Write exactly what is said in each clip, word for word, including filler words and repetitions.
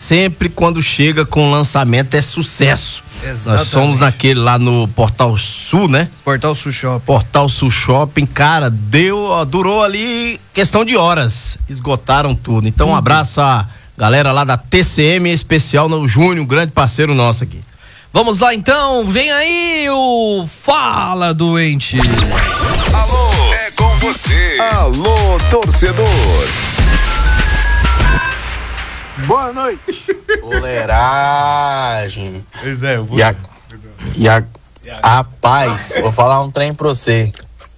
sempre quando chega com lançamento é sucesso. Exatamente. Nós somos naquele lá no Portal Sul, né? Portal Sul Shopping. Portal Sul Shopping, cara, deu, ó, durou ali questão de horas, esgotaram tudo. Então um abraço à galera lá da T C M, em especial no Júnior, um grande parceiro nosso aqui. Vamos lá então, vem aí o Fala Doente. Alô, é com você. Alô, torcedor. Boa noite. Boleiragem. Pois é, eu vou... E a, e a, rapaz, vou falar um trem pra você.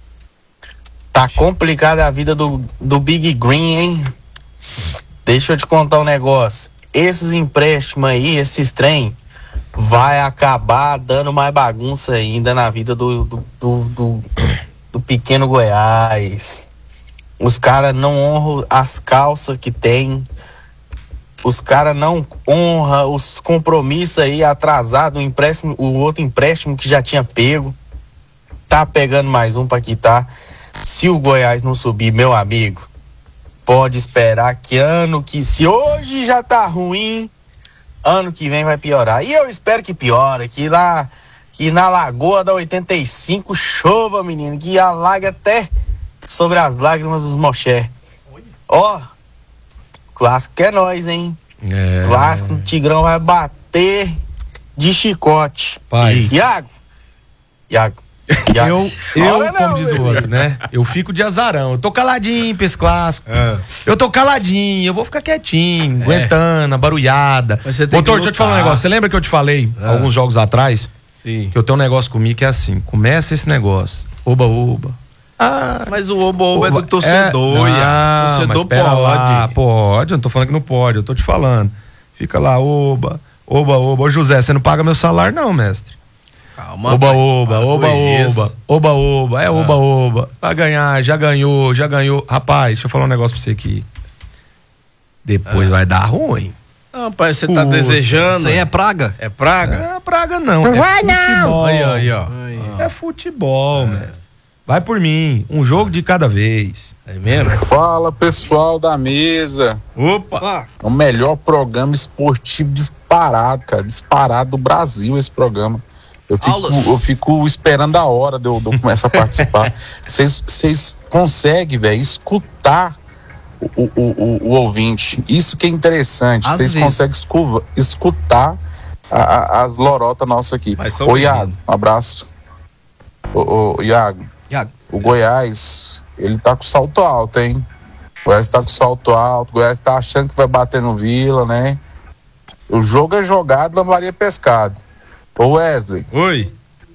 Tá complicada a vida do, do Big Green, hein? Deixa eu te contar um negócio. Esses empréstimos aí, esses trem, vai acabar dando mais bagunça ainda na vida do, do, do, do, do pequeno Goiás. Os caras não honram as calças que tem. Os caras não honram os compromissos aí atrasados, o empréstimo, o outro empréstimo que já tinha pego. Tá pegando mais um pra quitar. Se o Goiás não subir, meu amigo, pode esperar que ano que... Se hoje já tá ruim, ano que vem vai piorar. E eu espero que piore, que lá... Que na Lagoa da oitenta e cinco chova, menino, que alague até sobre as lágrimas dos moché. Ó... Clássico é nós, hein? É. Clássico, o Tigrão vai bater de chicote. Pai. Iago. Iago. Iago. Eu, Chora eu não, como diz o velho. outro, né? Eu fico de azarão. Eu tô caladinho pra esse clássico. É. Eu tô caladinho, eu vou ficar quietinho, É. aguentando, a barulhada. Mas você tem Doutor, que deixa eu te falar um lutar. negócio. Você lembra que eu te falei, Ah. alguns jogos atrás, Sim. que eu tenho um negócio comigo que é assim: começa esse negócio, oba, oba. Ah, Mas o oba-oba é do torcedor, é, Iago. não, Torcedor mas pera lá, pode. pode, eu não tô falando que não pode, eu tô te falando. Fica lá, oba, oba, oba. Ô José, você não paga meu salário não, mestre. Calma, Oba, pai. oba, Para oba, com isso. oba, oba, oba, é oba, oba. Vai ganhar, já ganhou, já ganhou. Rapaz, deixa eu falar um negócio pra você aqui. Depois vai dar ruim. Não, pai, você tá Puta, desejando. Isso aí é praga? É praga? Não é praga não, Não é vai, não. futebol. Aí, aí, ó. É futebol, mestre. Vai por mim, um jogo de cada vez. É mesmo? Fala, pessoal da mesa. Opa! Ah, É o melhor programa esportivo disparado, cara. Disparado do Brasil esse programa. Eu fico, Aulas. eu fico esperando a hora de eu, de eu começar a participar. Vocês conseguem, velho, escutar o, o, o, o ouvinte. Isso que é interessante. Às Vocês vezes. conseguem escu- escutar a- a- as lorotas nossas aqui. Mas são Ô, bem-vindos. Iago, um abraço. Ô, ô, Iago, Iago. o Goiás, ele tá com salto alto, hein? O Goiás tá com salto alto, o Goiás tá achando que vai bater no Vila, né? O jogo é jogado na Maria Pescado. Ô Wesley, Oi,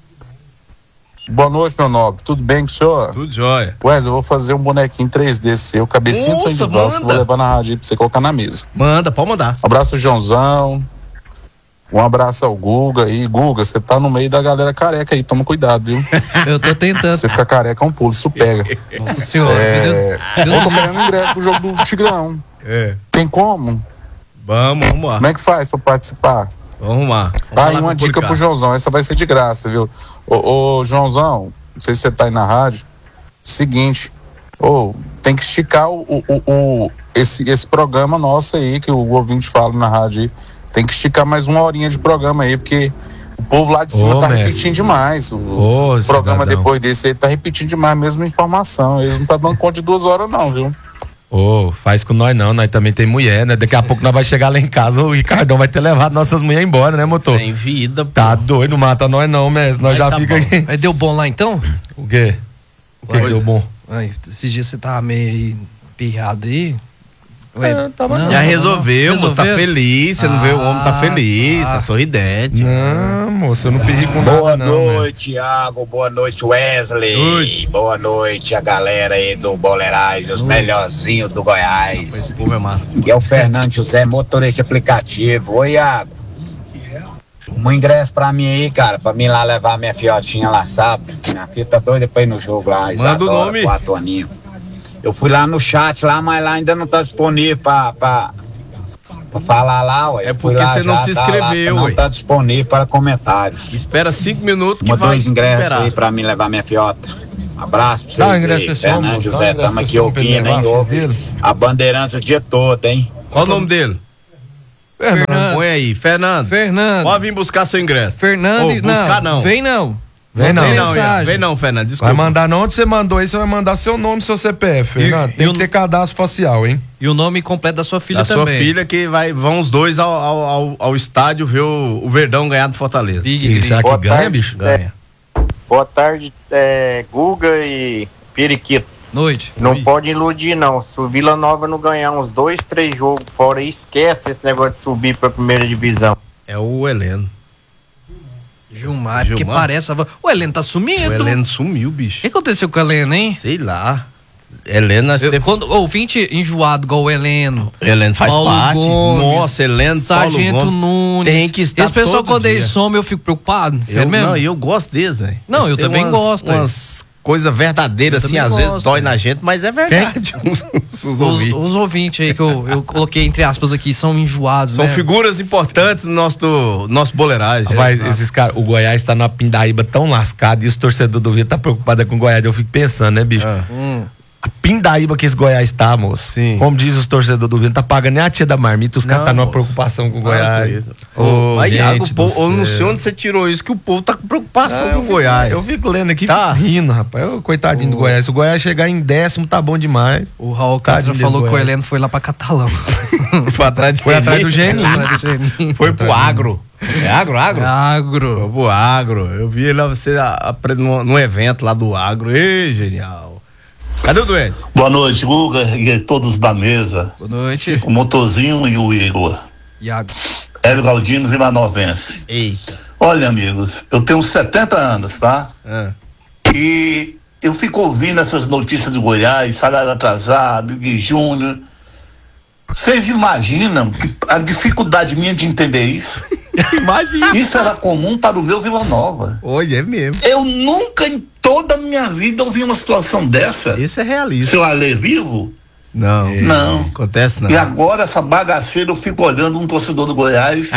boa noite, meu nobre. Tudo bem com o senhor? tudo jóia. Wesley, eu vou fazer um bonequinho três D seu, cabecinha do Nossa, sonho de valsa, que eu manda. vou levar na rádio aí pra você colocar na mesa. Manda, pode mandar. Um abraço, Joãozão. Um abraço ao Guga aí. Guga, você tá no meio da galera careca aí, toma cuidado, viu? Eu tô tentando. Você fica careca é um pulo, isso pega. Nossa senhora, É, meu Deus. eu Deus tô me livre. querendo ingresso pro jogo do Tigrão. É. Tem como? Vamos, vamos lá. Como é que faz pra participar? Vamos arrumar. Vamos Ah, falar e com uma o dica Policarpo. pro Joãozão, essa vai ser de graça, viu? Ô, ô Joãozão, não sei se você tá aí na rádio. Seguinte, ô, tem que esticar o, o, o, o- esse, esse programa nosso aí, que o ouvinte fala na rádio aí. Tem que esticar mais uma horinha de programa aí, porque o povo lá de cima Ô, tá mestre. repetindo demais. O Ô, programa cidadão. depois desse aí tá repetindo demais a mesma informação. Eles não tá dando conta de duas horas, não, viu? Ô, faz com nós não, nós também tem mulher, né? Daqui a pouco nós vai chegar lá em casa, o Ricardão vai ter levado nossas mulheres embora, né, motor? Tem vida, pô. Tá doido, não mata nós não, mestre. Nós Mas já tá fica bom. aqui. Aí deu bom lá então? O quê? O que que Oi. deu bom? Ai, esses dias você tava meio aí pirrado aí. Ué, É, tava não, Já não, resolveu, não. moço, tá Resolveu? feliz. Você não vê o homem, tá Ah, feliz, tá. tá sorridente. Não, moço, eu não pedi com Boa nada não, mestre. noite, Thiago. Boa noite, Wesley. Oi. Boa noite, a galera aí do Boleiragem, os melhorzinhos do Goiás. Esse povo é massa. Que é o Fernando José, motorista aplicativo. Oi, Iago. Um ingresso pra mim aí, cara, pra mim lá levar minha fiotinha lá sábado. Minha filha tá doida pra ir no jogo lá. Manda o nome. Quatro aninhos. Eu fui lá no chat lá, mas lá ainda não tá disponível pra, pra, pra falar lá, ué. É Eu fui porque lá você não já, se tá lá, inscreveu, não ué. tá disponível para comentários. Espera cinco minutos que Uma vai dois ingressos liberar. aí pra mim levar minha fiota. Um abraço pra Dá um vocês ingresso aí. pessoal, Fernando moço, dá um José, ingresso tamo aqui pessoal pra ele ouvindo, hein? levar a Ouve filha dele. a Bandeirantes o dia todo, hein? Qual o nome dele? Fernando. Põe aí, Fernando. Fernando. Pode vir buscar seu ingresso. Fernando, Ô, buscar não. Vem não. Vem não. Vem não, mensagem. Ian. Vem não, Fernando. Desculpa. Vai mandar não, onde você mandou aí, você vai mandar seu nome e seu C P F, Fernando. E- Tem e que o- ter cadastro facial, hein? E o nome completo da sua filha Da também. sua filha que vai, vão os dois ao, ao, ao, ao estádio ver o, o Verdão ganhar do Fortaleza. Big E Green. será que Boa ganha, tarde. bicho? Ganha. Boa tarde, é, Guga e Periquito. Noite. Não Oi. pode iludir, não. Se o Vila Nova não ganhar uns dois, três jogos fora, esquece esse negócio de subir pra primeira divisão. É o Heleno. Gilmar, porque Gilmar? parece... a vo- O Heleno tá sumindo. O Heleno sumiu, bicho. O que aconteceu com o Heleno, hein? Sei lá. Heleno, nós Eu, teve- quando, ouvinte enjoado igual o Heleno. Heleno faz Paulo parte. Gomes, Nossa, Heleno, Sargento Paulo Gomes. Nunes. Tem que estar Esse pessoal, todo quando dia. eles somem, eu fico preocupado. Eu, Sério mesmo? não, e eu gosto deles, velho. Não, Eles eu têm também umas- gosto, é. Umas coisas verdadeiras, Eu assim, também às vezes gosto, dói é. na gente, mas é verdade. Os, os Os, ouvintes. os ouvintes aí que eu, eu coloquei entre aspas aqui são enjoados, São né? figuras importantes no nosso, do, nosso boleiragem. Rapaz, É, esses caras, o Goiás tá na pindaíba tão lascado e os torcedores do Vila tá preocupados com o Goiás. Eu fico pensando, né, bicho? Ah. Hum. A pindaíba que esse Goiás tá, moço. Sim. Como diz os torcedores do Vila, tá pagando nem a tia da marmita, os caras Não, tá numa moço. preocupação com o Para Goiás. com isso. Ô, Mas, Iago, gente o povo- do eu não céu. sei onde você tirou isso, que o povo tá com preocupação Ah, com eu o fico- Goiás. Eu fico lendo aqui, Tá. fico rindo, rapaz. Eu, coitadinho do Goiás. Se o Goiás chegar em décimo, tá bom demais. O Raul Tadinho Catra desse falou que o Goiás. Heleno foi lá pra Catalão. Foi atrás, de Foi atrás do Geninho. Atrás do Geninho. Foi pro agro. É agro, agro? Foi Agro. pro agro. Eu vi ele lá, você a- a- no, no evento lá do agro. Ei, genial. Cadê o doente? Boa noite, Guga e todos da mesa. Boa noite. O Motorzinho e o Igor. Iago. Hélio Galdino, Vila Novense. Eita. Olha, amigos, eu tenho setenta anos, tá? Ah. E eu fico ouvindo essas notícias de Goiás, salário atrasado, Big Júnior. Vocês imaginam que a dificuldade minha de entender isso? Imagina. Isso era comum para o meu Vila Nova. Olha, é mesmo. Eu nunca em toda a minha vida ouvi uma situação dessa. Isso é realista. Seu Ale vivo? Não. Não. Acontece não. E agora essa bagaceira eu fico olhando um torcedor do Goiás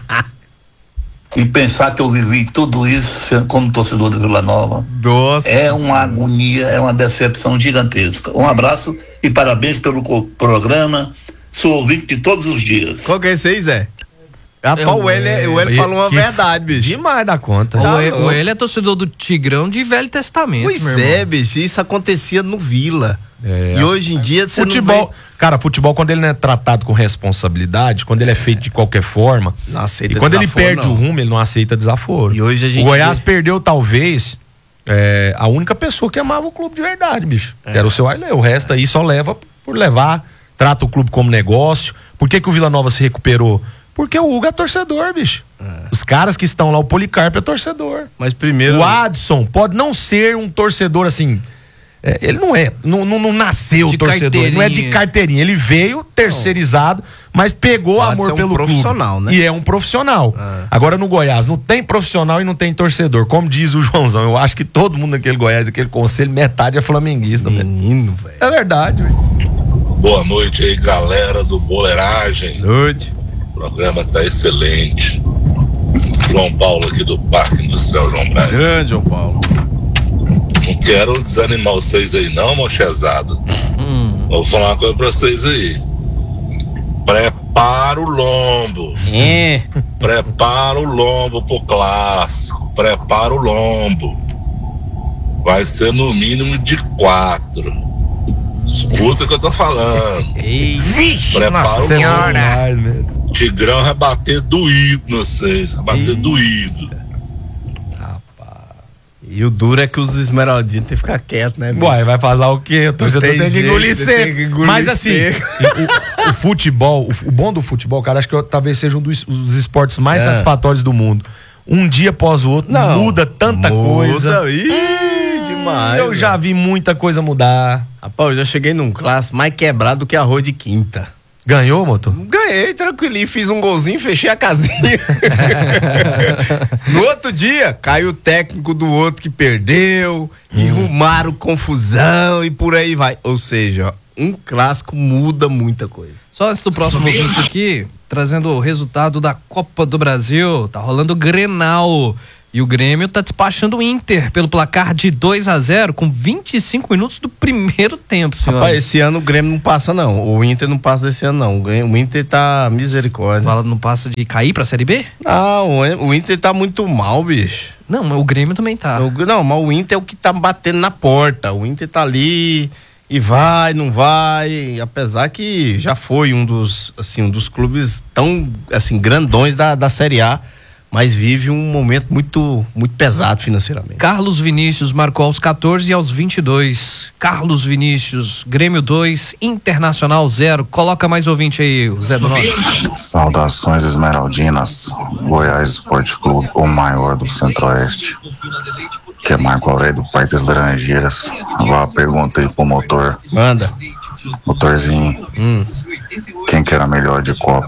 e pensar que eu vivi tudo isso sendo como torcedor do Vila Nova. Nossa. É uma agonia, é uma decepção gigantesca. Um abraço e parabéns pelo co- programa. Sou ouvinte de todos os dias. Qual que é esse aí, Zé? Rapaz, Eu- o Hélio, o Hélio E- falou uma que verdade, bicho. Demais da conta. O, Tá E- louco. o Ele é torcedor do Tigrão de Velho Testamento, Pois meu é, irmão. bicho. Isso acontecia no Vila. É, e hoje em dia você Futebol, não vê... cara, futebol quando ele não é tratado com responsabilidade, quando ele é feito de qualquer forma, Não aceita e quando ele desaforo, perde não. o rumo, ele não aceita desaforo. E hoje a gente o Goiás vê- perdeu talvez é, a única pessoa que amava o clube de verdade, bicho. É. Que era o seu Ailê. O resto aí só leva por levar, trata o clube como negócio. Por que que o Vila Nova se recuperou? Porque o Hugo é torcedor, bicho. Os caras que estão lá, o Policarpo é torcedor. Mas primeiro... O Adson pode não ser um torcedor assim. é, ele não é, não, não, não nasceu De torcedor, não é de carteirinha. carteirinha. Ele veio terceirizado, mas pegou O Adson amor é um pelo profissional, clube. né? E é um profissional. Ah. Agora no Goiás não tem profissional e não tem torcedor. Como diz o Joãozão, eu acho que todo mundo naquele Goiás, daquele conselho, metade é flamenguista. velho. Menino, velho. É verdade, velho. Boa noite aí, galera do Boleiragem. Noite. O programa tá excelente. João Paulo aqui do Parque Industrial João Braz. Grande, João Paulo. Não quero desanimar vocês aí não, mochezado. Hum. Vou falar uma coisa pra vocês aí. Prepara o lombo. É. Prepara o lombo pro clássico. Prepara o lombo. Vai ser no mínimo de quatro. Escuta o que eu tô falando. Ei. Prepara o lombo. Demais mesmo. Tigrão vai bater doído vocês. Vai bater Ih. doído. E o duro é que os esmeraldinos tem que ficar quieto, né, bicho? Uai, vai fazer o quê? O torcedor tem tem, que jeito, engolir tem seco. que engolir Mas assim, seco. o, o futebol, o, o bom do futebol, cara, acho que eu- talvez seja um dos, dos esportes mais É. satisfatórios do mundo. Um dia após o outro, Não, muda tanta muda, coisa. Ih, demais. Eu já velho. vi muita coisa mudar. Rapaz, eu já cheguei num clássico mais quebrado do que arroz de quinta. Ganhou, motor? Ganhei, tranquilinho, fiz um golzinho, fechei a casinha. No outro dia, caiu o técnico do outro que perdeu, e rumaram confusão e por aí vai. Ou seja, um clássico muda muita coisa. Só antes do próximo vídeo aqui, trazendo o resultado da Copa do Brasil, tá rolando o Grenal. E o Grêmio tá despachando o Inter pelo placar de dois a zero com vinte e cinco minutos do primeiro tempo, senhor. Rapaz, esse ano o Grêmio não passa, não. O Inter não passa desse ano, não. O Inter tá misericórdia. Fala, não passa de cair pra Série B? Não, o Inter tá muito mal, bicho. Não, mas o Grêmio também tá. O, não, mas o Inter é o que tá batendo na porta. O Inter tá ali e vai, não vai. Apesar que já foi um dos, assim, um dos clubes tão, assim, grandões da, da Série A. Mas vive um momento muito, muito pesado financeiramente. Carlos Vinícius marcou aos quatorze e aos vinte e dois. Carlos Vinícius, Grêmio dois, Internacional zero. Coloca mais ouvinte aí, o Zé do Norte. Saudações esmeraldinas. Goiás Esporte Clube, o maior do Centro-Oeste. Que é Marco Aurélio do Parque das Laranjeiras. Agora perguntei pro motor. Manda. Motorzinho. Hum. Quem que era melhor de copo?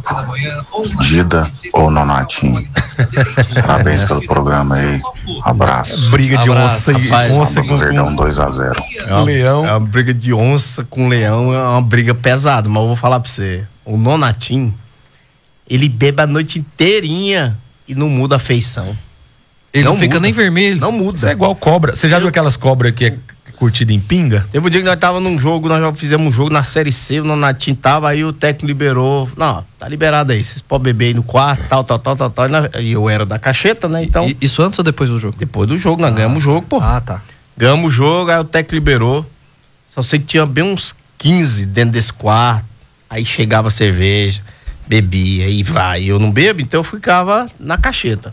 Dida ou Nonatinho? Parabéns pelo programa aí. Abraço. Briga de Abraço, onça e rapaz. onça com Verdão dois a zero. É uma, leão. É uma briga de onça com leão, é uma briga pesada, mas eu vou falar pra você. O Nonatinho, ele bebe a noite inteirinha e não muda a feição. Ele não, não fica muda. nem vermelho. Não muda. Isso é igual cobra. Você já Eu... viu aquelas cobras que é curtida em pinga? Teve um dia que nós tava num jogo, nós já fizemos um jogo na Série C, o Nonatinho tava, aí o técnico liberou. Não, tá liberado aí, vocês podem beber aí no quarto, tal, tal, tal, tal, tal. E eu era da cacheta, né? Então. E, isso antes ou depois do jogo? Depois do jogo, nós ah. ganhamos o jogo, pô. Ah, tá. Ganhamos o jogo, aí o técnico liberou. Só sei que tinha bem uns quinze dentro desse quarto. Aí chegava a cerveja, bebia, e vai. Eu não bebo, então eu ficava na cacheta.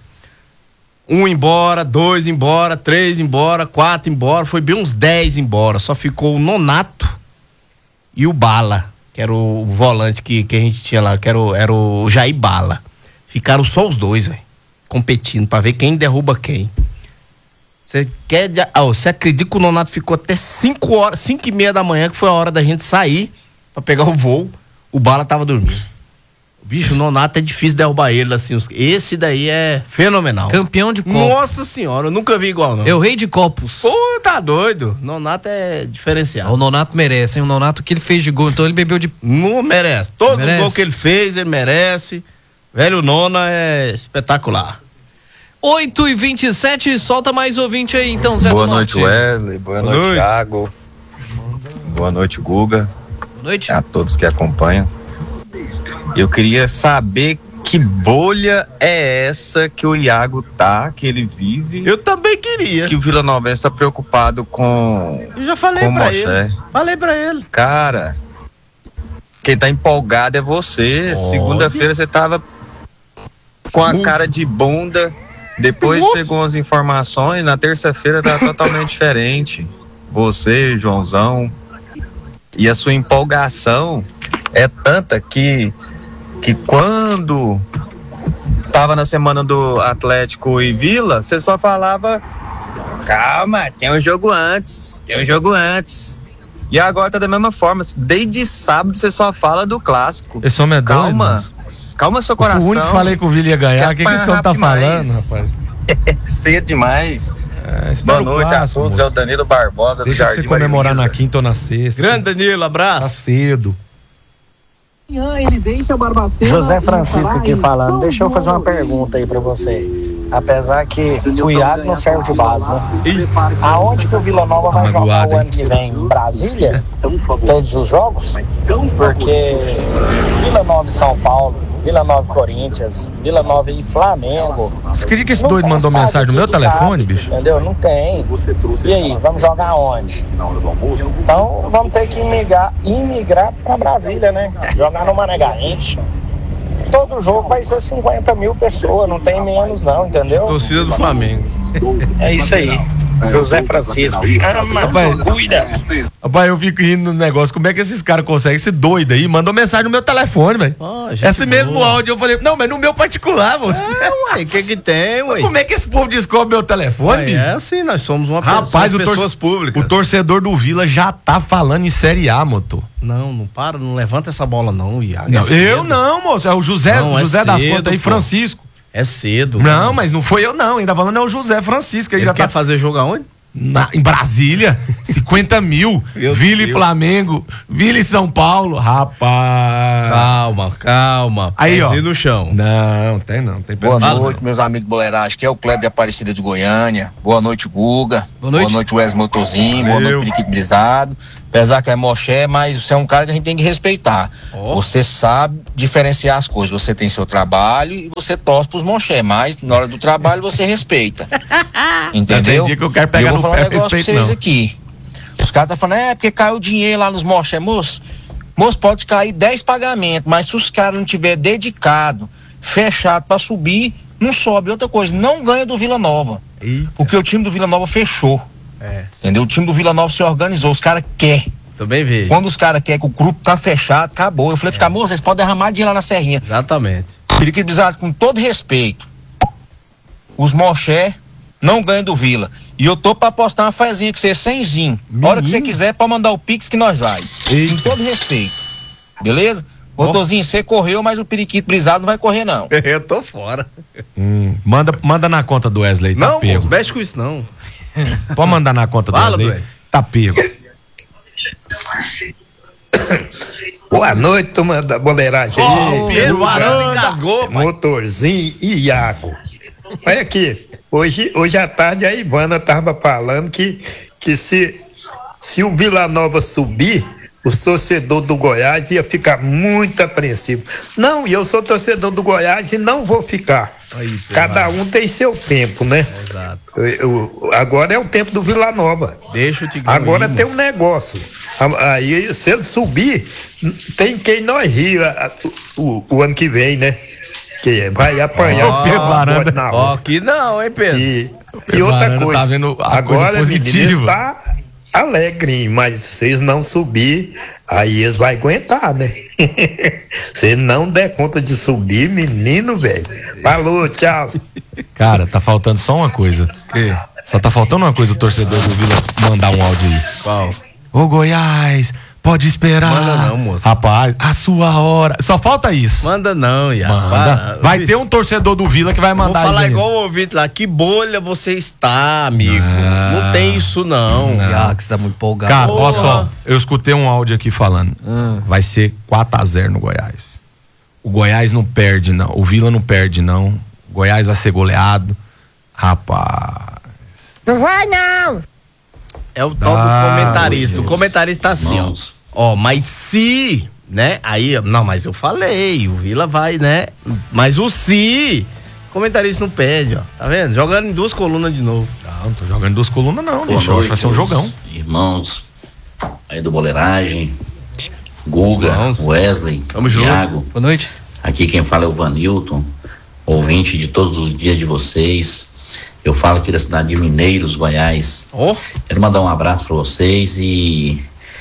Um embora, dois embora, três embora, quatro embora, foi bem uns dez embora. Só ficou o Nonato e o Bala, que era o volante que, que a gente tinha lá, que era o, era o Jair Bala. Ficaram só os dois, velho, competindo pra ver quem derruba quem. Você quer. Oh, você acredita que o Nonato ficou até cinco horas, cinco e meia da manhã, que foi a hora da gente sair pra pegar o voo. O Bala tava dormindo. Bicho, o Nonato é difícil derrubar ele, assim. Esse daí é fenomenal. Campeão de copos. Nossa senhora, eu nunca vi igual, não. É o rei de copos. Pô, tá doido. Nonato é diferenciado. O Nonato merece, hein? O Nonato que ele fez de gol, então ele bebeu de... Não merece. Todo merece. gol que ele fez, ele merece. Velho Nona é espetacular. oito e vinte e sete, solta mais ouvinte aí, então, Zé Boa do noite, Norte. Wesley. Boa, Boa noite, Thiago. Boa noite, Guga. Boa noite. A todos que acompanham. Eu queria saber que bolha é essa que o Iago tá, que ele vive. Eu também queria. Que o Vila Nova está preocupado com. Eu já falei com pra Moché. ele. Falei pra ele. Cara, quem tá empolgado é você. Oh. Segunda-feira você tava com a Uf. cara de bunda. Depois Uf. pegou umas informações. Na terça-feira tá totalmente diferente. Você, Joãozão. E a sua empolgação é tanta que. que quando tava na semana do Atlético e Vila, você só falava, calma, tem um jogo antes, tem um jogo antes. E agora tá da mesma forma, desde sábado você só fala do clássico. Esse homem é doido, calma, mas... calma seu coração. O único que falei que o Vila ia ganhar, o que, que esse homem tá falando, rapaz? Cedo demais. É, Boa noite clássico, a todos, moço. é o Danilo Barbosa. Deixa do Jardim você comemorar Marilisa. na quinta ou na sexta. Grande Danilo, abraço. Tá cedo. Ele deixa Barbacena. José Francisco aqui falando. Deixa eu fazer uma pergunta aí pra você. Apesar que o Iago não serve de base, né? Aonde que o Vila Nova vai jogar o ano que vem? Em Brasília? Todos os jogos? Porque Vila Nova e São Paulo, Vila Nova e Corinthians, Vila Nova e Flamengo. Você acredita que esse doido mandou mensagem no meu telefone, bicho? Entendeu? Não tem. E aí, vamos jogar onde? Então vamos ter que imigrar, imigrar pra Brasília, né? Jogar no Mané Garrincha. Todo jogo vai ser cinquenta mil pessoas, não tem menos não, entendeu? Torcida do Flamengo. É isso aí. José Francisco. Chama, rapaz, cuida. Rapaz, eu fico rindo nos negócios. Como é que esses caras conseguem? Esse doido aí mandou mensagem no meu telefone, velho. Oh, esse mesmo áudio eu falei, não, mas no meu particular, moço. É, ué, o que que tem, ué? Como é que esse povo descobre meu telefone, ué, bicho? É assim, nós somos uma Rapaz, pessoa, o pessoas tor- públicas. O torcedor do Vila já tá falando em Série A, moto. Não, não para, não levanta essa bola não, Iago. Não, é eu não, moço. É o José, não, José é das cedo, Contas aí, pô. Francisco. É cedo. Não, mas não foi eu não. Ainda falando é o José Francisco. Ele, Ele já quer tá... fazer jogo aonde? Na, em Brasília, cinquenta mil. Vila e Flamengo, Vila e São Paulo, rapaz. Calma, calma. Aí, ó. no chão. Não, tem não. Tem Boa pé- noite, meus amigos boleiragem. Aqui é o Kleber de Aparecida de Goiânia. Boa noite, Guga. Boa noite. Boa noite, Wes Motorzinho. Boa noite, Periquito Brisado. Apesar que é moché, mas você é um cara que a gente tem que respeitar. Oh. Você sabe diferenciar as coisas. Você tem seu trabalho e você torce pros moché, mas na hora do trabalho você respeita. Entendeu? Tem dia que eu quero E pegar eu no vou falar pé, um negócio pra respeito vocês não. aqui. Os caras tá falando, é porque caiu dinheiro lá nos moché. Moço, moço, pode cair dez pagamentos, mas se os caras não tiver dedicado, fechado pra subir, não sobe. Outra coisa, não ganha do Vila Nova. Eita. Porque o time do Vila Nova fechou. É. Entendeu? O time do Vila Nova se organizou, os caras querem. Também vejo. Quando os caras querem que o grupo tá fechado, acabou. Eu falei pros caras, moço, vocês podem derramar dinheiro lá na Serrinha. Exatamente. Periquito Bizarro, com todo respeito, os moché não ganham do Vila. E eu tô pra postar uma fezinha com você, cenzinho. A hora que você quiser, pode mandar o Pix que nós vai. Com todo respeito. Beleza? Motorzinho, você correu, mas o Periquito Brisado não vai correr, não. Eu tô fora. Hum, manda, manda na conta do Wesley, tá Não, pego. moço, mexe com isso não. Pode mandar na conta do Fala, Wesley. Duende. Tá pego. Boa noite, turma da boleiragem. Ó, o Pedro Guga, Varanda engasgou, pai. Motorzinho e Iago. Olha aqui, hoje, hoje à tarde a Ivana tava falando que, que se, se o Vila Nova subir, o torcedor do Goiás ia ficar muito apreensivo. Não, e eu sou torcedor do Goiás e não vou ficar. Aí, Cada um tem seu tempo, né? Exato. Eu- eu- agora é o tempo do Vila Nova. Deixa o Tigrão Agora ir, tem moço. um negócio. A- Aí, se ele subir, tem quem nós ria a- o, o ano que vem, né? Que vai apanhar Ó, o Pedro Varanda. na Ó, rua. que não, hein, Pedro? E, Pedro e outra Varanda coisa, tá vendo a coisa agora, menino, positiva. eles tá alegre, mas se eles não subir, aí eles vão aguentar, né? Se não der conta de subir, menino, velho. Falou, tchau. Cara, tá faltando só uma coisa. Só tá faltando uma coisa o torcedor do Vila mandar um áudio aí. Qual? Ô Goiás, pode esperar. Manda não, moço. Rapaz, a sua hora. Só falta isso. Manda não, Iago. Manda. Para. Vai ter um torcedor do Vila que vai Vou mandar falar isso aí. igual o ouvinte lá. Que bolha você está, amigo? Ah. Não tem isso, não. Ah, que você tá muito empolgado. Cara, Porra. olha só, eu escutei um áudio aqui falando. Ah. Vai ser quatro a zero no Goiás. O Goiás não perde, não. O Vila não perde, não. O Goiás vai ser goleado. Rapaz. Não vai, não! É o tal Ah, do comentarista. meu O comentarista tá assim, ó. Ó, mas se, né? Aí, não, mas eu falei, o Vila vai, né? Mas o se, o comentarista não perde, ó. Tá vendo? Jogando em duas colunas de novo. Não, não tô jogando em duas colunas, não. Boa Bicho, eu acho que vai ser um noite, jogão. Irmãos aí do Boleiragem, Guga, Wesley, Tamo junto. Thiago. Boa noite. Aqui quem fala é o Vanilton, ouvinte de todos os dias de vocês. Eu falo aqui da cidade de Mineiros, Goiás. Oh. Quero mandar um abraço para vocês e,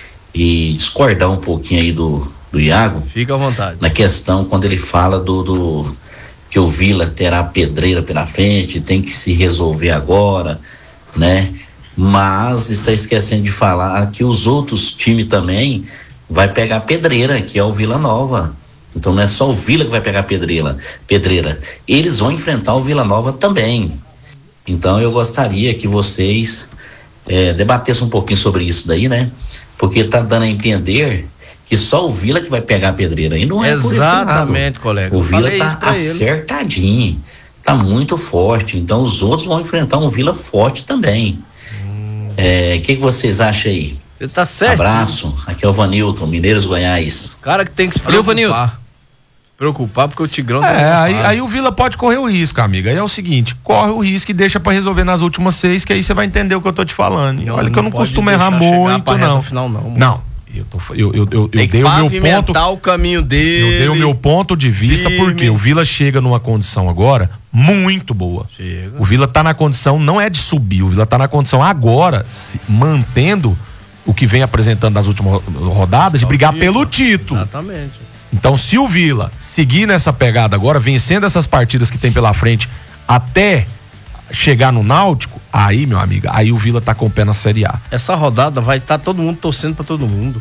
e discordar um pouquinho aí do, do Iago. Fica à vontade. Na questão quando ele fala do, do que o Vila terá pedreira pela frente, tem que se resolver agora, né? Mas está esquecendo de falar que os outros times também vai pegar pedreira, que é o Vila Nova. Então não é só o Vila que vai pegar pedreira, pedreira. Eles vão enfrentar o Vila Nova também. Então eu gostaria que vocês é, debatessem um pouquinho sobre isso daí, né? Porque tá dando a entender que só o Vila que vai pegar a pedreira. E não é por esse lado. Exatamente, colega. O Eu Vila falei tá isso pra ele. acertadinho, tá muito forte. Então os outros vão enfrentar um Vila forte também. O é, que, que vocês acham aí? Ele tá certo. Abraço, aqui é o Vanilton, Mineiros, Goiás. Cara que tem que se Valeu, preocupar. Preocupar porque o Tigrão tá É, numa aí, fase. aí o Vila pode correr o risco, amiga. Aí é o seguinte, corre o risco e deixa pra resolver nas últimas seis, que aí você vai entender o que eu tô te falando. E Não, olha que eu não não pode costumo errar deixar chegar muito, pra reta não. final, não, moço. Não, eu, tô, eu, eu, eu, Tem eu que dei o meu pavimentar ponto. o caminho dele. Eu dei o meu ponto de vista firme. porque o Vila chega numa condição agora muito boa. Chega. O Vila tá na condição, não é de subir, o Vila tá na condição agora, se, mantendo o que vem apresentando nas últimas rodadas, de brigar pelo título. Exatamente. Então, se o Vila seguir nessa pegada agora, vencendo essas partidas que tem pela frente até chegar no Náutico, aí, meu amigo, aí o Vila tá com o pé na Série A. Essa rodada vai estar todo mundo torcendo pra todo mundo.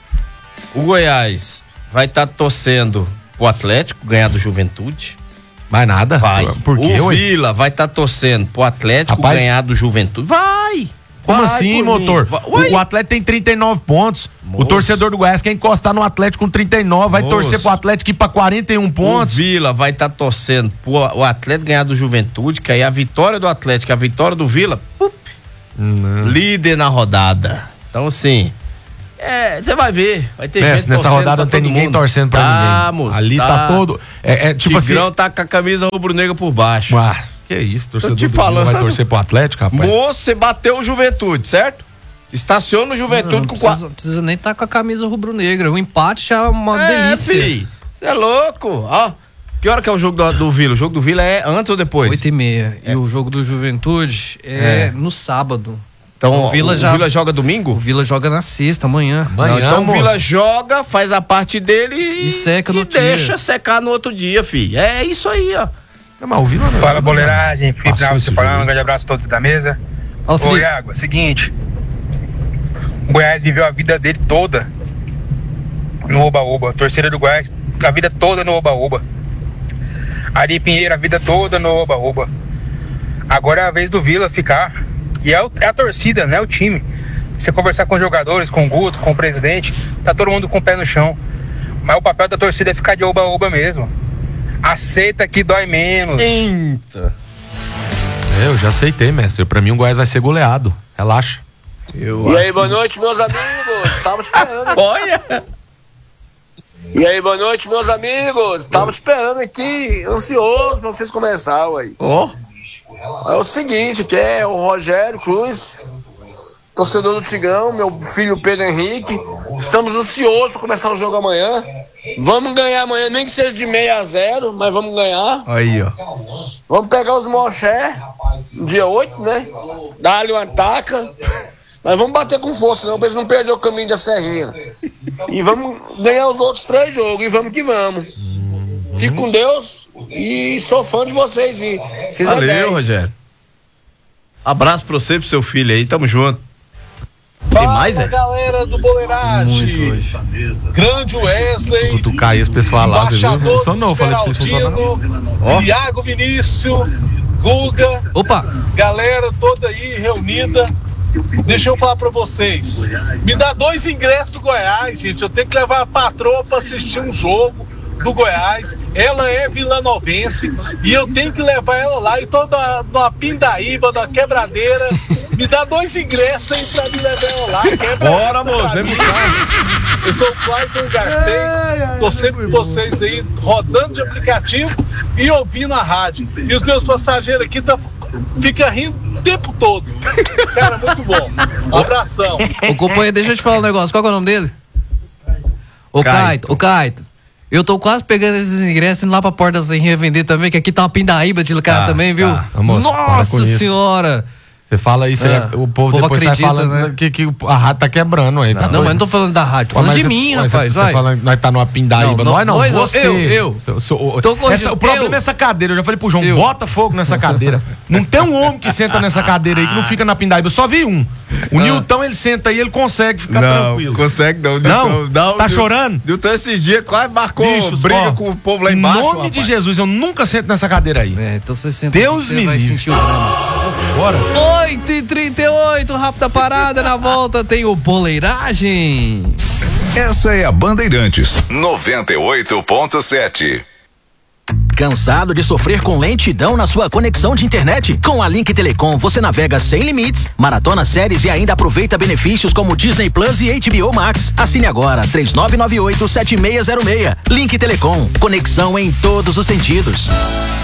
O Goiás vai estar torcendo pro Atlético ganhar do Juventude. Vai nada. Vai. Por quê, O ué? Vila vai estar torcendo pro Atlético Rapaz, ganhar do Juventude. Vai! Como Vai, assim, por motor? mim. O, o Atlético tem trinta e nove pontos. Moço. O torcedor do Goiás quer encostar no Atlético com trinta e nove. Vai Moço. torcer pro Atlético ir pra quarenta e um pontos. O Vila vai estar tá torcendo pro o Atlético ganhar do Juventude, que aí a vitória do Atlético, a vitória do Vila, pup, líder na rodada. Então, assim, é, você vai ver. Vai ter Mestre, gente nessa torcendo rodada pra não tem todo ninguém mundo. torcendo pra tá, ninguém. Moço, Ali tá, tá todo. É, é tipo Tigrão assim. tá com a camisa rubro-negra por baixo. Ah, que isso, torcedor te do Vila falando. vai torcer pro Atlético, rapaz? Moço, você bateu o Juventude, certo? Estaciona o Juventude Não, não com precisa, quatro. precisa nem estar tá com a camisa rubro-negra. O empate já é uma É, delícia. Você é louco. Ó, que hora que é o jogo do, do Vila? O jogo do Vila é antes ou depois? oito e meia. É. E o jogo do Juventude é, é. no sábado. Então o Vila, o já, Vila joga domingo? O Vila joga na sexta, amanhã. Não, então o Vila joga, faz a parte dele e, e seca no e deixa secar no outro dia, filho. É isso aí, ó. Não, o Vila não, Fala, boleiragem. Felipe Alves falando. Um grande abraço a todos da mesa. Fala, Ô, Iago, é o seguinte. O Goiás viveu a vida dele toda no Oba-Oba. A torcida do Goiás, a vida toda no Oba-Oba. Ari Pinheiro, a vida toda no Oba-Oba. Agora é a vez do Vila ficar. E é, o, é a torcida, não é o time. Você conversar com os jogadores, com o Guto, com o presidente, tá todo mundo com o pé no chão. Mas o papel da torcida é ficar de Oba-Oba mesmo. Aceita que dói menos. Eita. É, eu já aceitei, mestre. Pra mim o Goiás vai ser goleado. Relaxa. Eu e aí, boa noite, meus amigos. Tava esperando. Olha. E aí, boa noite, meus amigos. Tava esperando aqui, ansioso pra vocês começarem, ué. Ó. Oh. É o seguinte, que é o Rogério Cruz, torcedor do Tigrão, meu filho Pedro Henrique. Estamos ansiosos para começar o jogo amanhã. Vamos ganhar amanhã, nem que seja de meio a zero, mas vamos ganhar. Aí, ó. Vamos pegar os Moché, dia oito, né? Dar-lhe uma taca. Mas vamos bater com força, não, pra eles não perderem o caminho da Serrinha. E vamos ganhar os outros três jogos, e vamos que vamos. Fique com Deus e sou fã de vocês. E vocês Valeu, Rogério. Abraço pra você e pro seu filho aí, tamo junto. Tem mais, é? Galera do Boleiragem. Muito hoje. Grande Wesley. Tu caí as pessoas lá, você viu? Não funcionou, falei pra vocês funcionar. Oh. Iago Vinícius, Guga. Opa! Galera toda aí reunida. Deixa eu falar pra vocês. Me dá dois ingressos do Goiás, gente. Eu tenho que levar a patroa pra assistir um jogo do Goiás. Ela é vilanovense e eu tenho que levar ela lá. E toda numa pindaíba, na quebradeira. Me dá dois ingressos aí pra me levar ela lá. Bora, moço, vem buscar. Eu sou o Clayton Garcês. Tô sempre com vocês aí, rodando de aplicativo e ouvindo a rádio. E os meus passageiros aqui tá, fica rindo o tempo todo. Cara, muito bom. Um abração. Ô, companheiro, deixa eu te falar um negócio. Qual que é o nome dele? Ô, Caito. Ô, Caito. Eu tô quase pegando esses ingressos indo lá pra Porta da Serrinha vender também, que aqui tá uma pindaíba de cara tá, também, viu? Tá. Moço, nossa senhora! Você fala isso, é. aí, o povo, o povo depois acredita, sai falando né? que, que a rádio tá quebrando aí. Tá não, não mas não tô falando da rádio, tô falando de você, mim, mas rapaz. Você, vai. você fala que nós tá numa pindaíba. Não, nós não, nós, você. Eu, eu. Seu, seu, tô essa, o problema eu. é essa cadeira. Eu já falei pro João, eu. bota fogo nessa cadeira. Não tem um homem que senta nessa cadeira aí que não fica na pindaíba. Eu só vi um. O ah. Nilton, ele senta aí, ele consegue ficar não, tranquilo. Consegue não, não. Nilton, não. Tá Nilton, chorando? Nilton esses dias quase marcou Bichos, briga ó, com o povo lá embaixo. Em nome rapaz. de Jesus, eu nunca sento nessa cadeira aí. É, então você senta Deus você me vai livre. sentir o drama. Bora. oito e trinta e oito, rápida parada, na volta tem o Boleiragem. Essa é a Bandeirantes noventa e oito ponto sete. Cansado de sofrer com lentidão na sua conexão de internet? Com a Link Telecom você navega sem limites, maratona séries e ainda aproveita benefícios como Disney Plus e H B O Max. Assine agora três nove nove oito sete seis zero seis. Link Telecom, conexão em todos os sentidos.